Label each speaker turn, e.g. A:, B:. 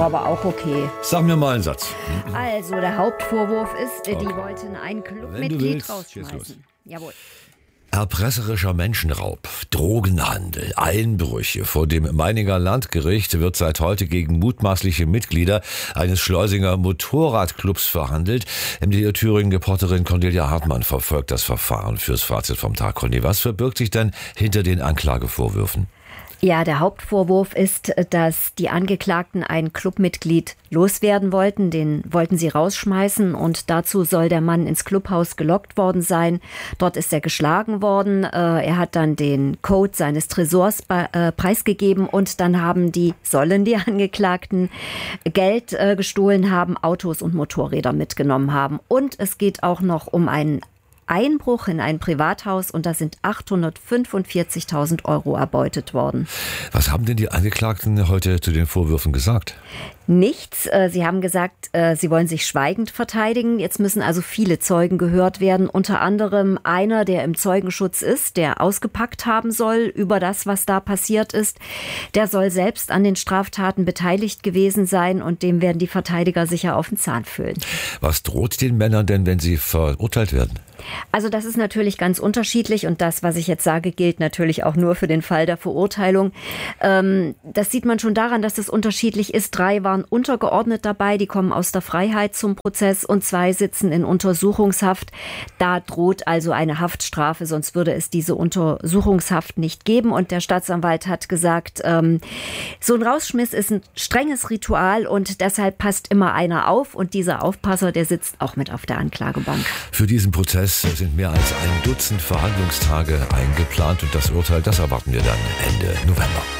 A: aber auch okay.
B: Sag mir mal einen Satz.
A: Also, der Hauptvorwurf ist, die wollten ein Clubmitglied
B: Los.
A: rausschmeißen. Jawohl.
B: Erpresserischer Menschenraub, Drogenhandel, Einbrüche. Vor dem Meininger Landgericht wird seit heute gegen mutmaßliche Mitglieder eines Schleusinger Motorradclubs verhandelt. MDR Thüringen-Reporterin Cornelia Hartmann verfolgt das Verfahren fürs Fazit vom Tag. Conny, was verbirgt sich denn hinter den Anklagevorwürfen?
A: Ja, der Hauptvorwurf ist, dass die Angeklagten ein Clubmitglied loswerden wollten. Den wollten sie rausschmeißen und dazu soll der Mann ins Clubhaus gelockt worden sein. Dort ist er geschlagen worden. Er hat dann den Code seines Tresors preisgegeben und dann sollen die Angeklagten Geld gestohlen haben, Autos und Motorräder mitgenommen haben. Und es geht auch noch um einen Einbruch in ein Privathaus und da sind 845.000 Euro erbeutet worden.
B: Was haben denn die Angeklagten heute zu den Vorwürfen gesagt?
A: Nichts. Sie haben gesagt, sie wollen sich schweigend verteidigen. Jetzt müssen also viele Zeugen gehört werden. Unter anderem einer, der im Zeugenschutz ist, der ausgepackt haben soll über das, was da passiert ist. Der soll selbst an den Straftaten beteiligt gewesen sein und dem werden die Verteidiger sicher auf den Zahn fühlen. Was droht den Männern denn, wenn sie verurteilt werden? Also das ist natürlich ganz unterschiedlich und das, was ich jetzt sage, gilt natürlich auch nur für den Fall der Verurteilung. Das sieht man schon daran, dass es unterschiedlich ist. 3 waren untergeordnet dabei, die kommen aus der Freiheit zum Prozess und 2 sitzen in Untersuchungshaft. Da droht also eine Haftstrafe, sonst würde es diese Untersuchungshaft nicht geben. Und der Staatsanwalt hat gesagt, so ein Rausschmiss ist ein strenges Ritual und deshalb passt immer einer auf und dieser Aufpasser, der sitzt auch mit auf der Anklagebank.
B: Für diesen Prozess sind mehr als 1 Dutzend Verhandlungstage eingeplant und das Urteil, das erwarten wir dann Ende November.